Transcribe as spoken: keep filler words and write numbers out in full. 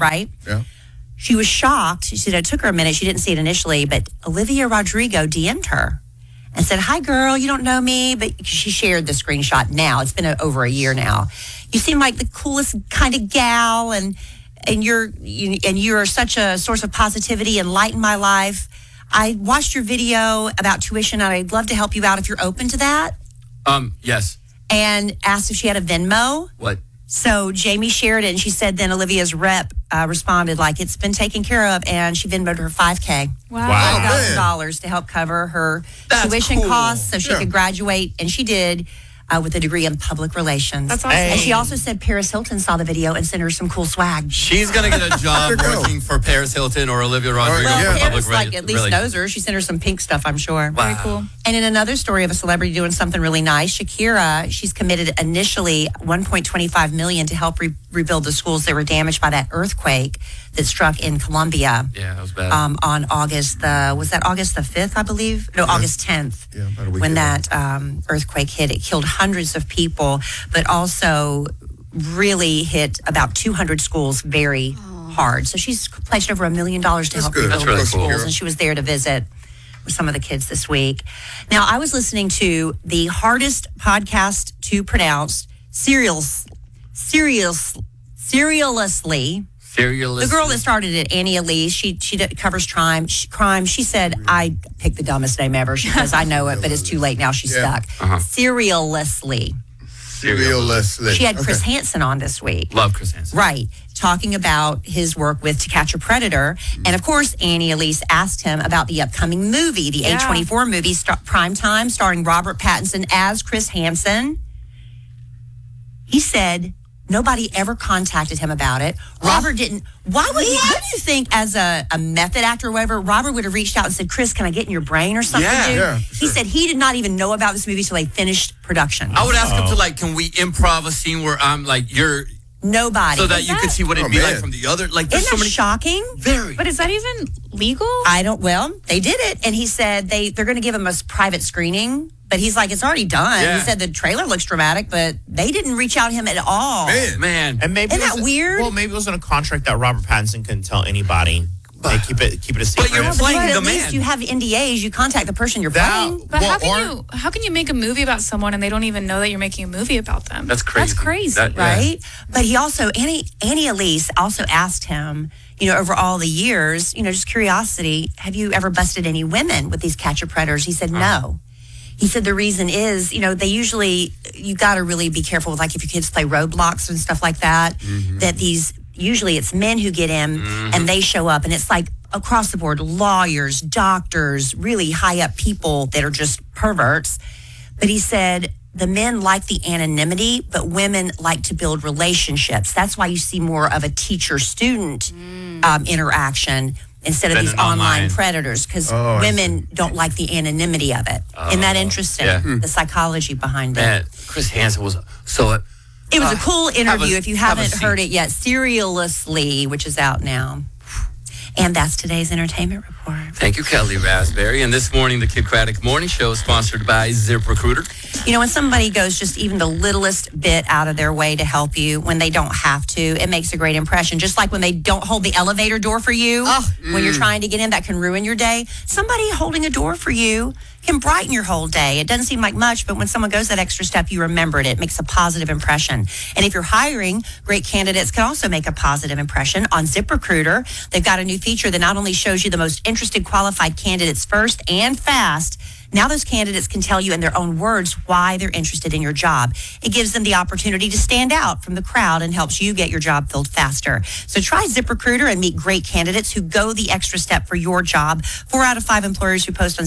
right? Yeah. She was shocked. She said it took her a minute. She didn't see it initially, but Olivia Rodrigo D M'd her and said, "Hi, girl, you don't know me," but she shared the screenshot now. It's been a, over a year now. "You seem like the coolest kind of gal, and and you're you, and you're such a source of positivity and light in my life. I watched your video about tuition, and I'd love to help you out if you're open to that." Um, yes. And asked if she had a Venmo. What? So Jamie shared it, and she said then Olivia's rep uh, responded like, "It's been taken care of," and she Venmoed her five K. Wow. Wow. five thousand dollars to help cover her That's tuition cool. costs so she Yeah. could graduate, and she did uh, with a degree in public relations. That's awesome. And she also said Paris Hilton saw the video and sent her some cool swag. She's going to get a job There you go. working for Paris Hilton or Olivia Rodrigo. Well, Yeah. for Paris, public like, rela- at least relations. knows her. She sent her some pink stuff, I'm sure. Very cool. And in another story of a celebrity doing something really nice, Shakira, she's committed initially one point two five million dollars to help re- rebuild the schools that were damaged by that earthquake that struck in Colombia. Yeah, that was bad. Um, on August the was that August the fifth, I believe? No, August tenth. Yeah, about a week when ago. that um, earthquake hit, it killed hundreds of people, but also really hit about two hundred schools very hard. So she's pledged over a million dollars to That's help good. rebuild That's really those cool. schools, and she was there to visit with some of the kids this week. Now, I was listening to the hardest podcast to pronounce, Serials, Serials, Serialously. Serialist. The girl that started it, Annie Elise, she she d- covers crime. She, crime. She said, "I picked the dumbest name ever." She says, "I know it, but it's too late now." She's Yeah. stuck. Uh-huh. Serialously. Seriously. She had Chris Okay. Hansen on this week. Love Chris Hansen. Right, talking about his work with To Catch a Predator. And of course, Annie Elise asked him about the upcoming movie, the Yeah. A twenty-four movie, star- Primetime, starring Robert Pattinson as Chris Hansen. He said nobody ever contacted him about it. Robert didn't. Why would he? What do you think, as a, a method actor or whatever, Robert would have reached out and said, "Chris, can I get in your brain or something, Yeah. dude?" Yeah, He sure. said he did not even know about this movie till they finished production. I would ask him to, like, can we improv a scene where I'm like, you're, Nobody. so that you could see what it'd Oh, be man. like from the other. Like, there's Isn't so that many. shocking? Very. But is that even legal? I don't. Well, they did it, and he said they they're going to give him a s- private screening. But he's like, it's already done. Yeah. He said the trailer looks dramatic, but they didn't reach out to him at all. Man. Man. And maybe Isn't it that was- weird? Well, maybe it was in a contract that Robert Pattinson couldn't tell anybody. They keep it keep it a secret. you're But playing at the least man. you have N D As. You contact the person you're That- playing. But Well, how can or- you how can you make a movie about someone and they don't even know that you're making a movie about them? That's crazy. That's crazy. That- yeah. Right? But he also, Annie, Annie Elise also asked him, you know, over all the years, you know, just curiosity, have you ever busted any women with these catch a predators? He said, no. He said the reason is, you know, they usually, you got to really be careful with, like, if your kids play roadblocks and stuff like that, that these, usually it's men who get in and they show up, and it's like across the board, lawyers, doctors, really high up people that are just perverts. But he said the men like the anonymity, but women like to build relationships. That's why you see more of a teacher-student um, interaction instead of Than these an online, online. predators, because Oh, I women don't like the anonymity of it. Isn't that interesting? yeah. The psychology behind it. Man, Chris Hansen was so. It was a Uh, cool have interview. a- if you have a haven't seat. heard it yet, Serialously, which is out now. And that's today's entertainment report. Thank you, Kelly Raspberry. And this morning, the Kid Craddock Morning Show is sponsored by ZipRecruiter. You know, when somebody goes just even the littlest bit out of their way to help you when they don't have to, it makes a great impression. Just like when they don't hold the elevator door for you when you're trying to get in, that can ruin your day. Somebody holding a door for you can brighten your whole day. It doesn't seem like much, but when someone goes that extra step, you remember it. It makes a positive impression. And if you're hiring, great candidates can also make a positive impression on ZipRecruiter. They've got a new feature that not only shows you the most interested qualified candidates first and fast, now those candidates can tell you in their own words why they're interested in your job. It gives them the opportunity to stand out from the crowd and helps you get your job filled faster. So try ZipRecruiter and meet great candidates who go the extra step for your job. Four out of five employers who post on